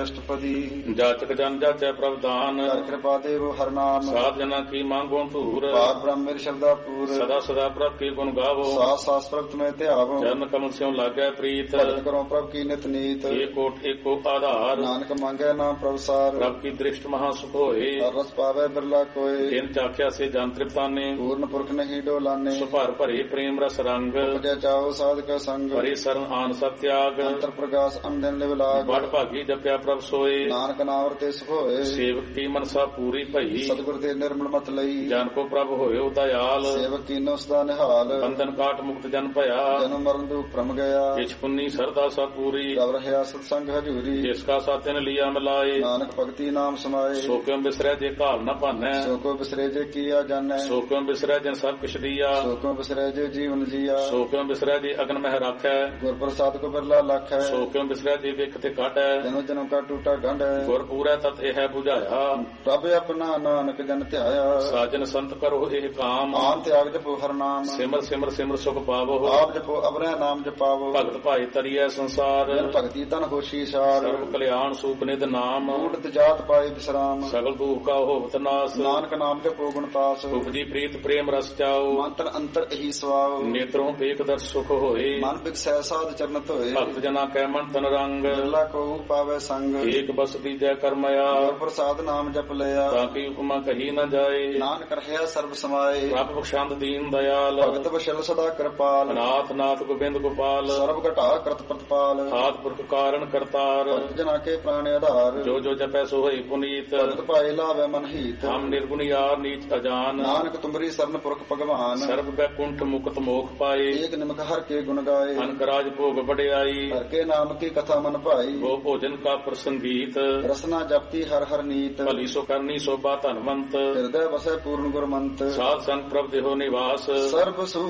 ਅਸ਼ਟਪਦੀ। ਜਾਚਕ ਜਨ ਜਾਚੈ ਪ੍ਰਭ ਦਾਨ, ਕਰ ਕਿਰਪਾ ਦੇਵੋ ਹਰ ਨਾਮ। ਸਾਧ ਜਨਾਂ ਕੀ ਮੰਗੋ ਧੂਰ, ਪਾਰ ਬ੍ਰਹਮ ਮੇਰੀ ਸ਼ਬਦਾ ਪੂਰ। ਸਦਾ ਸਦਾ ਪ੍ਰਭ ਕੀ ਗੁਣ ਗਾਵੋ, ਸਾਸ ਸਾਸ ਪ੍ਰਭ ਤੁਮੇ ਧਿਆਵੋ। ਚਰਨ ਕਮਲ ਸਿਉ ਲਾਗੈ ਪ੍ਰੀਤ, ਭਗਤ ਕਰੋ ਪ੍ਰਭ ਕੀ ਨਿਤ ਨੀਤ। ਏਕੋ ਏਕੋ ਆਧਾਰ, ਨਾਨਕ ਮੰਗੈ ਨਾਮ ਪ੍ਰਭ ਸਾਰ। ਪ੍ਰਭ ਕੀ ਦ੍ਰਿਸ਼ਟ ਮਹਾ ਸੁਖ ਹੋਏ, ਹਰ ਰਸ ਪਾਵੈ ਬਿਰਲਾ ਕੋਇ। ਜਿਨ ਚਾਖਿਆ ਸੇ ਜਨ ਤ੍ਰਿਪਤਾਨੇ, ਪੂਰਨ ਪੁਰਖ ਨਹੀਂ ਡੋਲਾਨੇ। ਸੁਭਰ ਭਰੇ ਪ੍ਰੇਮ ਰਸ ਰੰਗ, ਉਪਜੈ ਚਾਓ ਸਾਧਕ ਸੰਗ। ਭਰੇ ਸਰਨ ਆਨ ਸਭ ਤਿਆਗ, ਅੰਤਰ ਪ੍ਰਗਾਸ ਅੰਦਨ ਲਿਵ ਲਾਗ। ਬੜ ਭਾਗੀ ਜਪਿਆ ਪ੍ਰਭ ਸੋਏ, ਨਾਨਕ ਨਾਮ ਰਤੇ ਸੁਖ ਹੋਏ। ਸੇਵਕ ਕੀ ਮਨਸਾ ਪੂਰੀ ਭਈ, ਸਤਿਗੁਰ ਤੇ ਨਿਰਮਲ ਮਤ ਲਈ। ਜਨ ਕੋ ਪ੍ਰਭ ਹੋਇਓ ਦਇਆਲ, ਸੇਵਕ ਕੀਨੋ ਸਦਾ ਨਿਹਾਲ। ਬੰਧਨ ਕਾਟ ਮੁਕਤ ਜਨ ਭਇਆ, ਜਨਮ ਮਰਨ ਦੁਖ ਭ੍ਰਮ ਗਿਆ। ਇਛ ਪੁੰਨੀ ਸਰਦਾ ਸਾ ਪੂਰੀ, ਤਵ ਰਹਿਆ ਸਤ ਸੰਗ ਹਜੂਰੀ। ਜਿਸ ਕਾ ਸਾਥਨ ਲਿਆ ਮਿਲਾਏ, ਨਾਨਕ ਭਗਤੀ ਨਾਮ ਸਮਾਏ। ਸੋ ਕਿਉ ਬਿਸਰੈ ਜੇ ਘਾਲ ਨ ਭਾਨੈ, ਸੋ ਕੋ ਬਿਸਰੇ ਜੇ ਕੀਆ ਜਾਣੈ। ਸੋ ਕਿਉ ਬਿਸਰੈ ਜਨ ਸਭ ਕਿਛ ਦੀਆ, ਸੋ ਕੋ ਬਿਸਰੇ ਜੇ ਜੀਵਨ ਜੀਆ। ਸੋ ਕਿਉ ਬਿਸਰੈ ਜੇ ਅਗਨ ਮਹਿ ਰਾਖੈ, ਗੁਰ ਪ੍ਰਸਾਦ ਕੋ ਬਿਰਲਾ ਲਖ ਹੈ। ਸੋ ਕਿਉ ਬਿਸਰੈ ਜੇ ਵਿਖ ਤੇ ਕਾਟੈ, ਜਨਮ ਜਨਮ ਕਾ ਟੂਟਾ ਗੰਢ ਹੈ। ਗੁਰ ਪੂਰੈ ਤਤ ਇਹ 부ਝਾਇਆ, ਪ੍ਰਭ ਆਪਣਾ ਨਾਨਕ ਜਨ ਧਿਆਇਆ। ਸਾਜਨ ਸੰਤ ਕਰੋ ਇਹ ਕਾਮ, ਆਨ ਤਿਆਗ ਜਪੋ ਹਰ ਨਾਮ। ਸਿਮਰ ਸਿਮਰ ਸਿਮਰ ਸੁਖ ਪਾਵੋ, ਆਪ ਜਪੋ ਅਬਰੈ ਨਾਮ ਜਪਾਵੋ। ਭਗਤ ਭਾਈ ਤਰੀਐ ਸੰਸਾਰ, ਜਨ ਭਗਤੀ ਤਨ ਹੋਸ਼ੀ ਸਾਰ। ਸਰਬ ਕਲਿਆਣ ਸੂਪ ਨਿਧ ਨਾਮ, ਊਟਤ ਜਾਤ ਪਾਏ ਬਿਸਰਾਮ। ਸਗਲ ਦੁਖ ਕਾ ਹੋਵਤ ਨਾਸ, ਨਾਨਕ ਨਾਮ ਜਪੋ ਗੁਣ ਪਾਸ। ਉਪਜੀ ਪ੍ਰੀਤ ਪ੍ਰੇਮ ਰਸ ਚਾਓ, ਮੰਤਰ ਅੰਤਰ ਇਹੀ ਸਵਾਉ। ਨੇਤਰੋਂ ਏਕ ਦਰਸ ਸੁਖ ਹੋਏ, ਮਨ ਬਿਕਸੈ ਸਾਧ ਚਰਨ ਧੋਏ। ਭਗਤ ਜਨਾ ਕੈ ਮਨ ਤਨ ਰੰਗ, ਬਿਰਲਾ ਕੋ ਪਾਵੈ ਸੰਗ। ਏਕ ਬਸ ਦੀਜੈ ਕਰਮਇਆ, ਗੁਰ ਪ੍ਰਸਾਦ ਨਾਮ ਜਪ ਲਿਆ। ਤਾਂ ਕੀ ਉਪਮਾ ਕਹੀ ਨ ਜਾਏ, ਨਾਨਕ ਰਹਿਆ ਸਰਬ ਸਮਾਏ। ਪ੍ਰਭ ਬਖਸ਼ੰਦ ਦੀਨ ਦਇਆਲ, ਭਗਤ ਵਸ਼ਲ ਸਦਾ ਕਿਰਪਾਲ। ਅਨਾਥ ਨਾਥ ਗੋਬਿੰਦ ਗੋਪਾਲ, ਸਰਬ ਘਟਾ ਕਰਤ ਪ੍ਰਤਪਾਲ। ਆਦਿ ਪੁਰਖ ਕਾਰਨ ਕਰਤਾਰ, ਭਗਤ ਜਨਾ ਕੇ ਪ੍ਰਾਣ ਆਧਾਰ। ਜੋ ਜੋ ਜਪੈ ਸੋ ਹੋਈ ਪੁਨੀਤ, ਭਗਤ ਭਾਏ ਲਾਵੈ ਮਨ ਹੀਤ। ਹਮ ਨਿਰਗੁਣ ਯਾਰ ਨੀਚ ਅਜਾਨ, ਨਾਨਕ ਤੁਮਰੀ ਸਰਨ ਪੁਰਖ ਭਗਵਾਨ। ਸਰਬ ਬੈਕੁੰਠ ਮੁਕਤ ਮੋਖ ਪਾਏ, ਏਕ ਨਿਮਕ ਹਰ ਕੇ ਗੁਣ ਗਾਏ। ਅਨਕਰਾਜ ਭੋਗ ਵਡਿਆਈ, ਹਰ ਕੇ ਨਾਮ ਕੀ ਕਥਾ ਮਨ ਭਾਈ। ਉਹ ਭੋਜਨ ਕਾ ਪ੍ਰਸੰਗੀਤ, ਰਸਨਾ ਜਪਤੀ ਹਰ ਹਰ ਨੀਤ। ਭਲੀ ਸੋ ਕਰਨੀ ਸੋਭਾ ਧਨਵੰਤ, ਹਿਰਦੈ ਵਸੈ ਪੂਰਨ ਗੁਰਮੰਤ। ਸਾਧ ਸੰਗ ਪ੍ਰਭ ਦੇਹੋ ਨਿਵਾਸ, ਸਰਬ ਸੁ